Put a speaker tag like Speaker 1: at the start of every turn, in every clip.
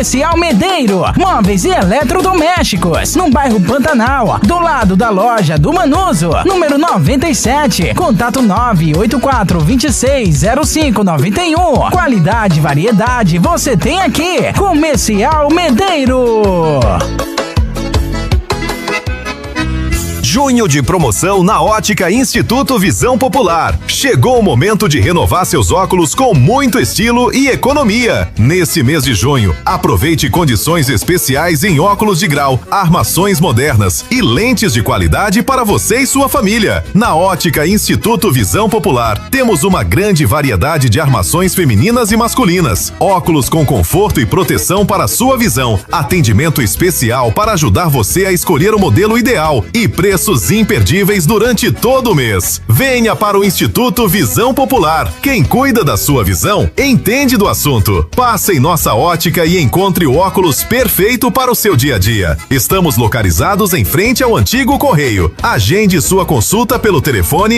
Speaker 1: Comercial Medeiro, móveis e eletrodomésticos, no bairro Pantanal, do lado da loja do Manuso, número 97, contato 984260591. Qualidade e variedade você tem aqui. Comercial Medeiro.
Speaker 2: Junho de promoção na Ótica Instituto Visão Popular. Chegou o momento de renovar seus óculos com muito estilo e economia. Nesse mês de junho, aproveite condições especiais em óculos de grau, armações modernas e lentes de qualidade para você e sua família. Na Ótica Instituto Visão Popular, temos uma grande variedade de armações femininas e masculinas. Óculos com conforto e proteção para a sua visão. Atendimento especial para ajudar você a escolher o modelo ideal e preços imperdíveis durante todo o mês. Venha para o Instituto Visão Popular. Quem cuida da sua visão, entende do assunto. Passe em nossa ótica e encontre o óculos perfeito para o seu dia a dia. Estamos localizados em frente ao antigo Correio. Agende sua consulta pelo telefone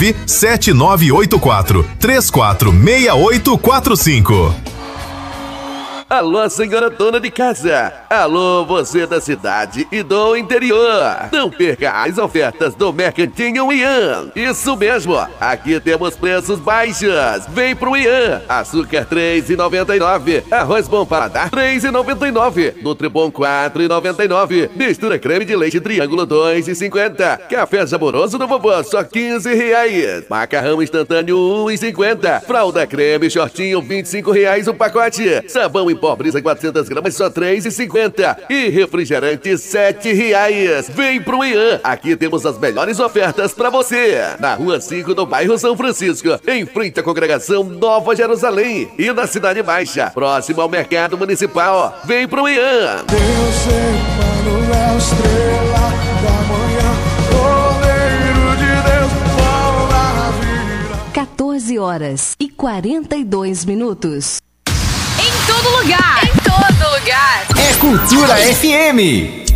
Speaker 2: 97984-346845.
Speaker 3: Alô, senhora dona de casa. Alô, você da cidade e do interior. Não perca as ofertas do Mercantinho Ian. Isso mesmo. Aqui temos preços baixos. Vem pro Ian. Açúcar R$3,99. Arroz bom paladar R$3,99. Nutribom R$4,99. Mistura creme de leite triângulo R$2,50. Café saboroso do vovô só R$15. Macarrão instantâneo R$1,50. Fralda creme shortinho R$25 o pacote. Sabão em pó brisa 400 gramas só R$3,50. E refrigerante R$7. Vem pro Ian. Aqui temos as melhores ofertas pra você. Na Rua 5 do bairro São Francisco, em frente à congregação Nova Jerusalém. E na Cidade Baixa, próximo ao Mercado Municipal. Vem pro Ian.
Speaker 4: Deus Emmanuel, estrela da manhã, Cordeiro de Deus, sol da vida.
Speaker 5: 14h42. Em todo lugar. Em todo lugar.
Speaker 6: É Cultura FM.